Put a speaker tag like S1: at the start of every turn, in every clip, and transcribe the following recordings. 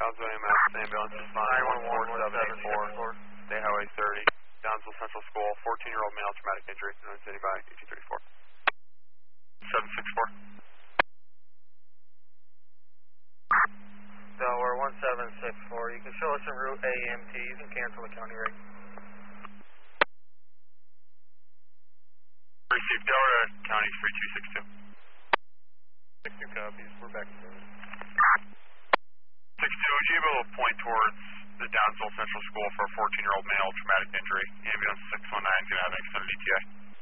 S1: Downsville EMS, ambulance is fine, 14784, State Highway 30, Downsville Central School, 14-year-old male, traumatic injury, known city by 1834. 764.
S2: Delaware 1764, you can show us en route AEMT, you can cancel the county rate.
S1: Received Delaware County 3262.
S2: 62 copies, we're back to service.
S1: 62, would you be able to point towards the Downsville Central School for a 14-year-old male, traumatic injury? Ambulance 619 is going to have an extended ETA.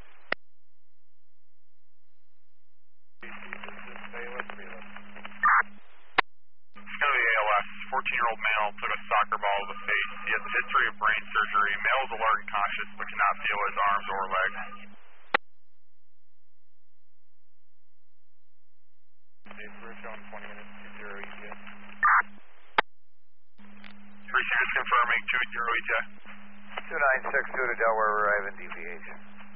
S1: It's going to be ALS. 14-year-old male took a soccer ball to the face. He has a history of brain surgery. Male is alert and conscious but cannot feel his arms or legs.
S2: We're showing 20 minutes to 0 ETA.
S1: Receivers confirming 2-0 ETA.
S3: 2962 to Delaware, we're arriving DVH.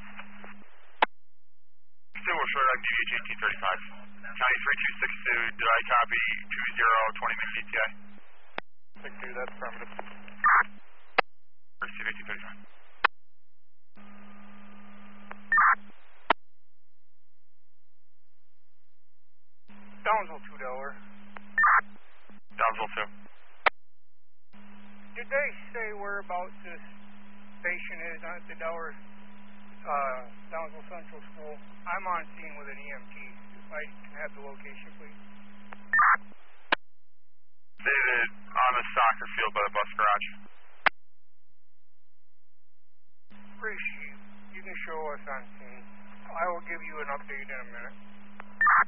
S1: Still will short on DVH 1835. County 3262, did I copy 20, 20 minutes ETA?
S2: 62, that's affirmative.
S1: Receive 1835.
S2: Downsville 2, Delaware.
S1: Downsville 2.
S2: Did they say whereabouts this station is at the Delaware, Downsville Central School? I'm on scene with an EMT. If I can have the location, please.
S1: Stated on the soccer field by the bus garage.
S2: Appreciate you. You can show us on scene. I will give you an update in a minute.